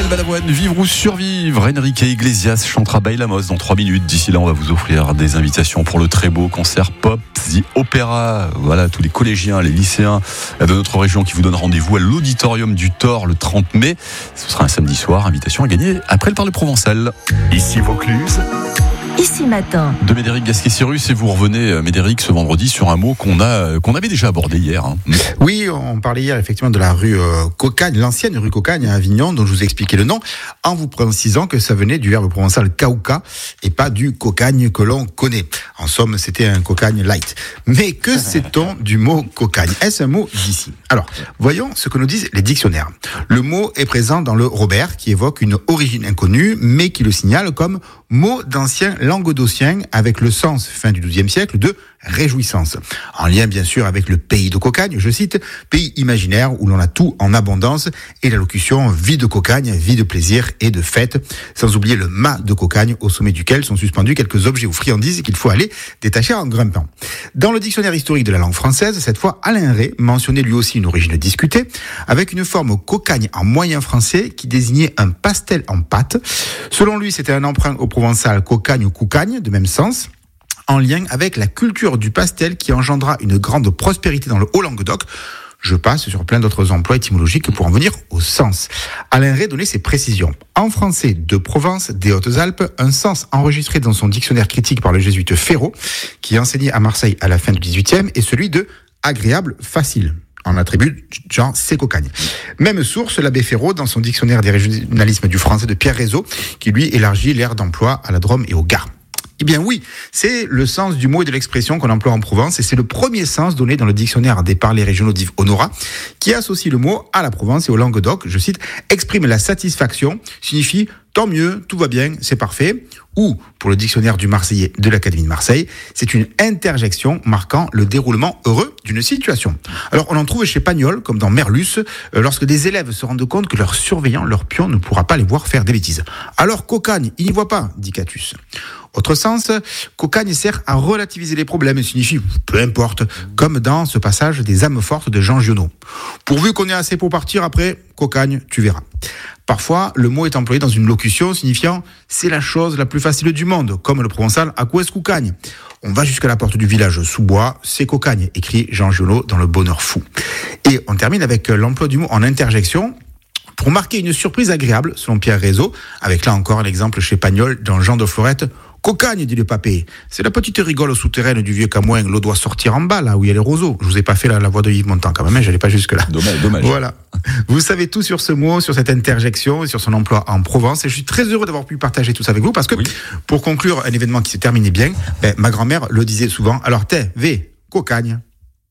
Balavoine, vivre ou survivre. Enrique Iglesias chantera Bailamos dans 3 minutes. D'ici là, on va vous offrir des invitations pour le très beau concert Pop The Opera. Voilà, tous les collégiens, les lycéens de notre région qui vous donnent rendez-vous à l'auditorium du Thor le 30 mai. Ce sera un samedi soir. Invitation à gagner après le Parler Provençal. Ici Vaucluse. Ici Matin. De Médéric Gasquet-Cyrus, et vous revenez, Médéric, ce vendredi sur un mot qu'on avait déjà abordé hier. Oui, on parlait hier effectivement de la rue Cocagne, l'ancienne rue Cocagne à Avignon, dont je vous ai expliqué le nom, en vous précisant que ça venait du verbe provençal cauca et pas du cocagne que l'on connaît. En somme, c'était un cocagne light. Mais que sait-on du mot cocagne ? Est-ce un mot d'ici ? Alors, voyons ce que nous disent les dictionnaires. Le mot est présent dans le Robert, qui évoque une origine inconnue, mais qui le signale comme mot d'ancien languedocien avec le sens, fin du XIIe siècle, de réjouissance. En lien, bien sûr, avec le pays de Cocagne, je cite, pays imaginaire où l'on a tout en abondance, et la locution vie de Cocagne, vie de plaisir et de fête, sans oublier le mât de Cocagne au sommet duquel sont suspendus quelques objets ou friandises qu'il faut aller détacher en grimpant. Dans le dictionnaire historique de la langue française, cette fois, Alain Ray mentionnait lui aussi une origine discutée, avec une forme Cocagne en moyen français qui désignait un pastel en pâte. Selon lui, c'était un emprunt au provençal Cocagne ou Coucagne, de même sens, en lien avec la culture du pastel qui engendra une grande prospérité dans le Haut-Languedoc. Je passe sur plein d'autres emplois étymologiques pour en venir au sens. Alain Ray donnait ses précisions. En français de Provence, des Hautes-Alpes, un sens enregistré dans son dictionnaire critique par le jésuite Ferraud, qui enseignait à Marseille à la fin du XVIIIe, est celui de agréable, facile. En attribut, genre, c'est Cocagne. Même source, l'abbé Ferraud, dans son dictionnaire des régionalismes du français de Pierre Rézeau, qui lui élargit l'aire d'emploi à la Drôme et au Gard. Eh bien oui, c'est le sens du mot et de l'expression qu'on emploie en Provence, et c'est le premier sens donné dans le dictionnaire des parlers régionaux d'Yves Honorat, qui associe le mot à la Provence et au Languedoc, je cite, exprime la satisfaction, signifie tant mieux, tout va bien, c'est parfait, ou, pour le dictionnaire du Marseillais de l'Académie de Marseille, c'est une interjection marquant le déroulement heureux d'une situation. Alors, on en trouve chez Pagnol, comme dans Merlus, lorsque des élèves se rendent compte que leur surveillant, leur pion, ne pourra pas les voir faire des bêtises. Alors, Cocagne, il n'y voit pas, dit Catus. Autre sens, Cocagne sert à relativiser les problèmes et signifie peu importe, comme dans ce passage des âmes fortes de Jean Giono. Pourvu qu'on ait assez pour partir, après, Cocagne, tu verras. Parfois, le mot est employé dans une locution signifiant c'est la chose la plus facile du monde, comme le provençal à quoi est-ce Cocagne. On va jusqu'à la porte du village sous bois, c'est Cocagne, écrit Jean Giono dans Le Bonheur fou. Et on termine avec l'emploi du mot en interjection, pour marquer une surprise agréable, selon Pierre Rézeau, avec là encore l'exemple chez Pagnol dans Jean de Florette. Cocagne, dit le papé. C'est la petite rigole souterraine du vieux Camouin. L'eau doit sortir en bas, là où il y a les roseaux. Je vous ai pas fait la voix de Yves Montand, quand même, hein, j'allais pas jusque là. Dommage. Voilà. Vous savez tout sur ce mot, sur cette interjection et sur son emploi en Provence. Et je suis très heureux d'avoir pu partager tout ça avec vous parce que, pour conclure un événement qui s'est terminé bien, ma grand-mère le disait souvent. Alors, Cocagne.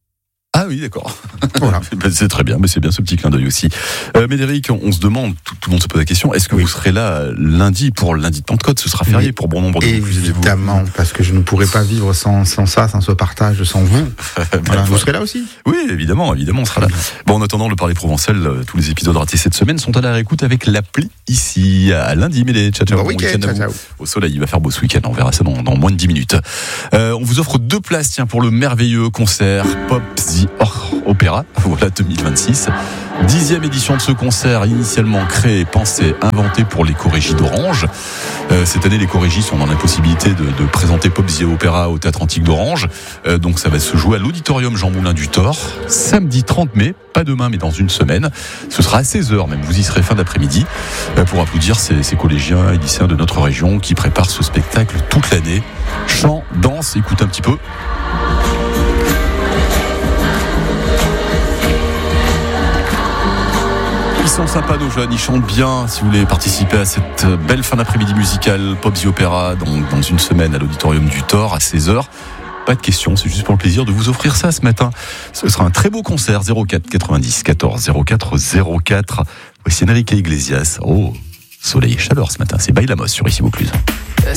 Ah oui, d'accord. Voilà. C'est très bien, mais c'est bien ce petit clin d'œil aussi. Médéric, on se demande, tout le monde se pose la question, est-ce que vous serez là lundi pour le lundi de Pentecôte ? Ce sera férié pour bon nombre de vous. Évidemment, parce que je ne pourrais pas vivre sans ça, sans ce partage, sans vous. Voilà. Vous serez là aussi ? Oui, évidemment, on sera là. Bon, en attendant, le Parler Provençal, tous les épisodes ratés cette semaine sont à la réécoute avec l'appli ici, à lundi. Mais ciao, bon week-end à vous. Au soleil, il va faire beau ce week-end, on verra ça dans moins de 10 minutes. On vous offre 2 places, pour le merveilleux concert Pop The Opera, voilà 2026. 10e édition de ce concert, initialement créé, pensé, inventé pour les Corégies d'Orange. Cette année, les Corégies sont dans la possibilité de présenter Pop The Opera au Théâtre Antique d'Orange. Donc ça va se jouer à l'auditorium Jean Moulin du Thor, samedi 30 mai, pas demain mais dans une semaine. Ce sera à 16h même, vous y serez fin d'après-midi, pour applaudir ces collégiens et lycéens de notre région qui préparent ce spectacle toute l'année. Chant, danse, écoute un petit peu. Ils sont sympas nos jeunes, ils chantent bien. Si vous voulez participer à cette belle fin d'après-midi musicale Pop The Opera dans une semaine à l'auditorium du Thor à 16h, pas de question, c'est juste pour le plaisir de vous offrir ça ce matin. Ce sera un très beau concert. 04 90 14 04 04. Voici Enrique Iglesias. Oh, soleil et chaleur ce matin, c'est Bailamos sur Ici Vaucluse.